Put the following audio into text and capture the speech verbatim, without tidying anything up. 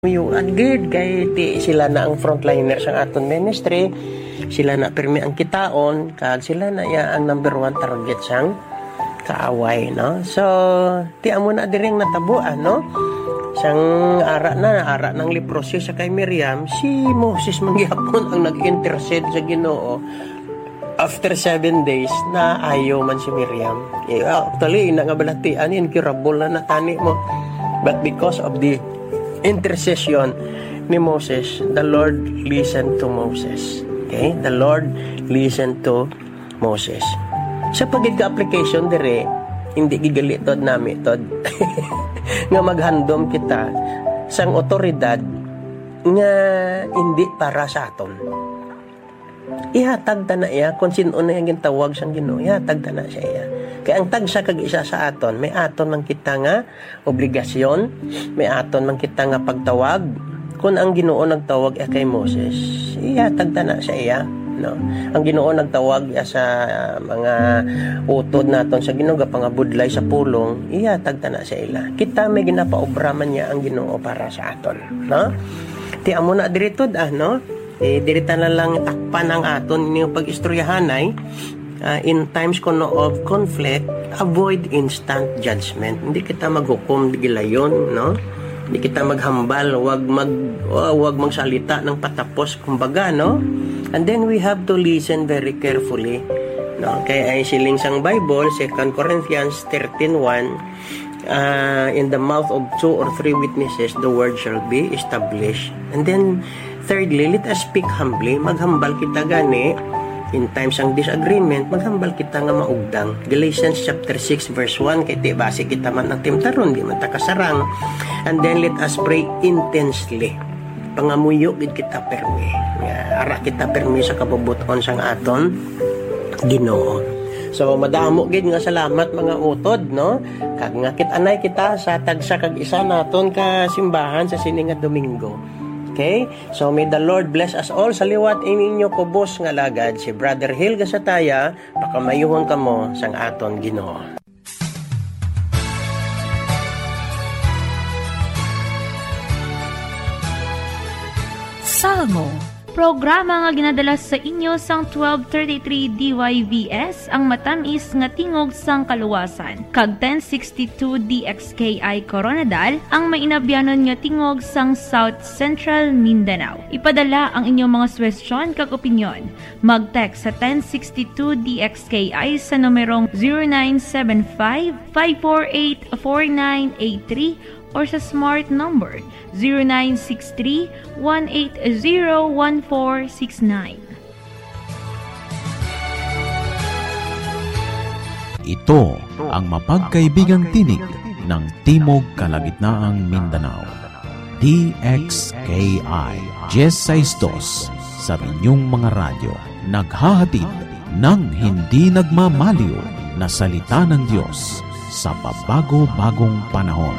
Yung good kay ti sila na ang frontliners ang aton ministry, sila na pirmi ang kitaon kag sila na ya ang number one target sang kaaway, no? So ti amo na diring natabuan, no? Sang ara na ara ng leprosy sa kay Miriam, si Moses mangyapon ang nag-intercede sa Ginoo after seven days na ayaw man si Miriam. Eh, actually ina nga balatian incurable na natani mo, but because of the intercession ni Moses, the Lord listened to Moses. Okay? The Lord listened to Moses. Sa pagigka-application dire, hindi gigalitod nami tod nga maghandom kita sang otoridad nga hindi para sa aton. Ihatag ta na iya kung sino na yung tawag sang Ginoo, ihatag ta na siya iya. Kaya ang tagsa kag isa sa aton, may aton man kita nga obligasyon, may aton man kita nga pagtawag. Kung ang Ginoo nagtawag iya kay Moses, ihatag ta na siya iya, no? Ang Ginoo nagtawag iya sa mga utod naton sa Ginoo pangabudlay sa pulong, ihatag ta na siya ila. Kita may ginapaobra man niya ang Ginoo para sa aton, no? Ti amo na diritod ah, no? Eh, dirita na lang takpan ang aton inyong pag-istoryahanay. Uh, in times kono of conflict, avoid instant judgment. Hindi kita maghukom gilayon, no? Hindi kita maghambal, wag mag oh, wag magsalita ng patapos kumbaga, no? And then we have to listen very carefully, no? Kaya ay siling sang Bible, Second Corinthians thirteen one, uh, in the mouth of two or three witnesses the word shall be established. And then thirdly, let us speak humbly. Maghambal kita gani in times ang disagreement, maghambal kita nga maugdang. Galatians chapter six verse one, kay ti base kita man ang timtaron, di man ta kasarang. And then let us pray intensely. Pangamuyo gid kita permi. Ara kita permi sa kabubuton sang aton Ginoo. So madamo gid nga salamat mga utod, no? Kag nga kit-anay kita sa tagsa kag isa naton ka simbahan sa sini nga Domingo. Okay? So may the Lord bless us all. Sa liwat ininyo kubos nga lagad si Brother Hil Gasataya, baka mayuhon kamo sang aton Ginoo. Salmo, programa nga ginadala sa inyo sang twelve thirty-three D Y V S ang matamis nga tingog sang kaluwasan. Kag ten sixty-two D X K I Coronadal ang mainabyanon nga tingog sang South Central Mindanao. Ipadala ang inyong mga suwestyon kag opinyon. Mag-text sa ten sixty-two D X K I sa numerong zero nine seven five, five four eight, four nine eight three or sa smart number zero nine six three, one eight zero, one four six nine. Ito ang mapagkaibigang tinig ng Timog Kalagitnaang Mindanao. D X K I Diyes Saistos sa inyong mga radyo. Naghahatid ng hindi nagmamaliw na salita ng Diyos sa pabago-bagong panahon.